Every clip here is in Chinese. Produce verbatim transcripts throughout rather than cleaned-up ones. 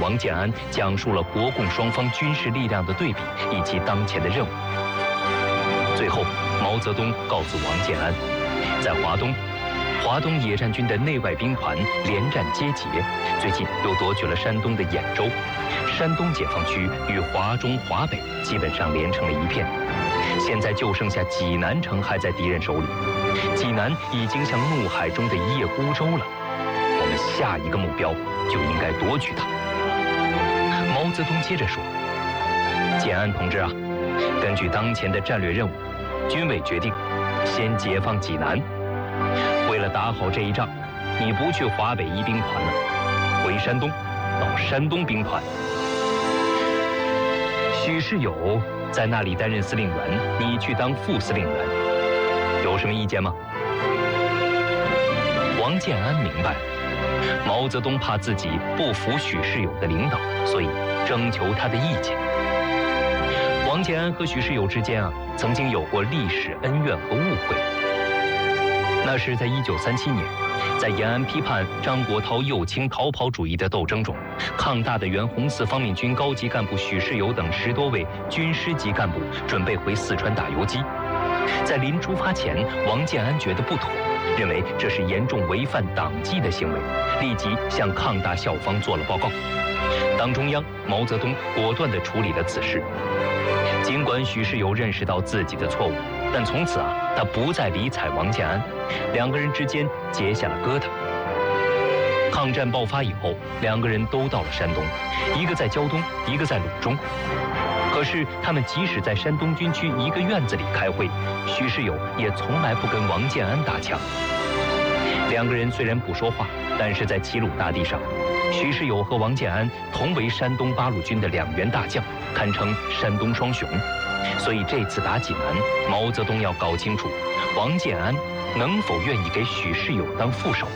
王建安讲述了国共双方军事力量的对比以及当前的任务。最后，毛泽东告诉王建安，在华东，华东野战军的内外兵团连战皆捷，最近又夺取了山东的兖州，山东解放区与华中、华北基本上连成了一片。现在就剩下济南城还在敌人手里，济南已经像怒海中的一叶孤舟了。我们下一个目标就应该夺取它。毛泽东接着说：“建安同志啊，根据当前的战略任务，军委决定先解放济南。为了打好这一仗，你不去华北一兵团了，回山东，到山东兵团。许世友在那里担任司令员，你去当副司令员，有什么意见吗？”王建安明白，毛泽东怕自己不服许世友的领导，所以征求他的意见。王建安和许世友之间啊，曾经有过历史恩怨和误会。那是在一九三七年，在延安批判张国焘右倾逃跑主义的斗争中，抗大的原红四方面军高级干部许世友等十多位军师级干部准备回四川打游击。在临出发前，王建安觉得不妥，认为这是严重违反党纪的行为，立即向抗大校方做了报告。党中央、毛泽东果断地处理了此事。尽管许世友认识到自己的错误，但从此啊，他不再理睬王建安，两个人之间结下了疙瘩。抗战爆发以后，两个人都到了山东，一个在胶东，一个在鲁中。可是他们即使在山东军区一个院子里开会，许世友也从来不跟王建安搭腔。两个人虽然不说话，但是在齐鲁大地上，许世友和王建安同为山东八路军的两员大将，堪称山东双雄。所以这次打济南，毛泽东要搞清楚王建安能否愿意给许世友当副手。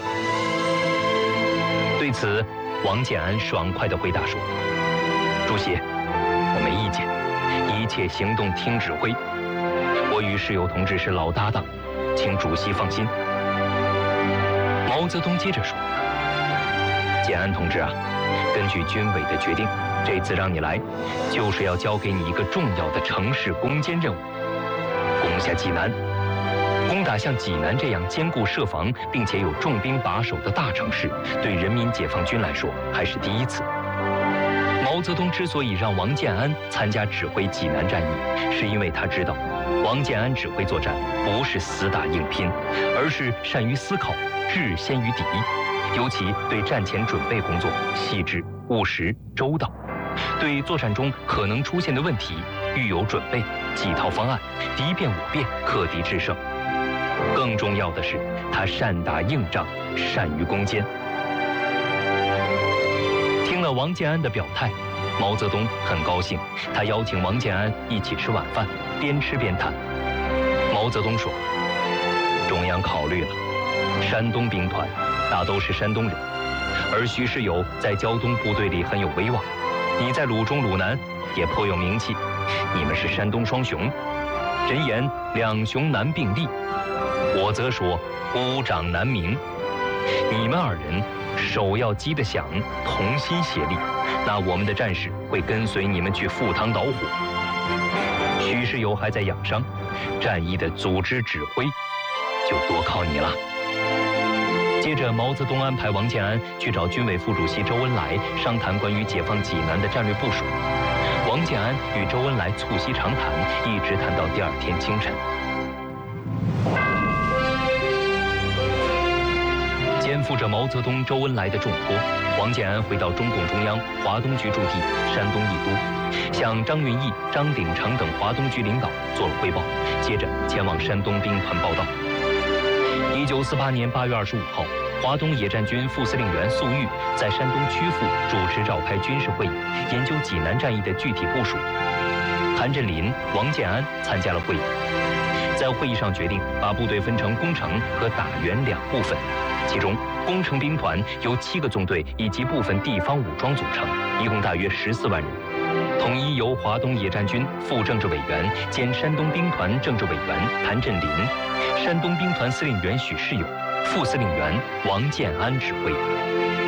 对此，王建安爽快地回答说：“主席，我没意见，一切行动听指挥。我与世友同志是老搭档，请主席放心。”毛泽东接着说：“建安同志啊，根据军委的决定，这次让你来，就是要交给你一个重要的城市攻坚任务，攻下济南。攻打像济南这样坚固设防并且有重兵把守的大城市，对人民解放军来说还是第一次。”毛泽东之所以让王建安参加指挥济南战役，是因为他知道王建安指挥作战不是死打硬拼，而是善于思考，智先于敌，尤其对战前准备工作细致、务实、周到，对作战中可能出现的问题预有准备，几套方案，敌变我变，克敌制胜。更重要的是，他善打硬仗，善于攻坚。听了王建安的表态，毛泽东很高兴，他邀请王建安一起吃晚饭，边吃边谈。毛泽东说：“中央考虑了，山东兵团大都是山东人，而许世友在胶东部队里很有威望，你在鲁中、鲁南也颇有名气，你们是山东双雄。人言两雄难并立，我则说孤掌难鸣。你们二人手要击得响，同心协力，那我们的战士会跟随你们去赴汤蹈火。许世友还在养伤，战役的组织指挥就多靠你了。”接着，毛泽东安排王建安去找军委副主席周恩来商谈关于解放济南的战略部署。王建安与周恩来促膝长谈，一直谈到第二天清晨。肩负着毛泽东、周恩来的重托，王建安回到中共中央华东局驻地山东义都，向张云逸、张鼎丞等华东局领导做了汇报，接着前往山东兵团报道。一九四八年八月二十五号，华东野战军副司令员粟裕在山东曲阜主持召开军事会议，研究济南战役的具体部署。韩振林、王建安参加了会议，在会议上决定把部队分成攻城和打援两部分，其中攻城兵团由七个纵队以及部分地方武装组成，一共大约十四万人，统一由华东野战军副政治委员兼山东兵团政治委员谭震林、山东兵团司令员许世友、副司令员王建安指挥。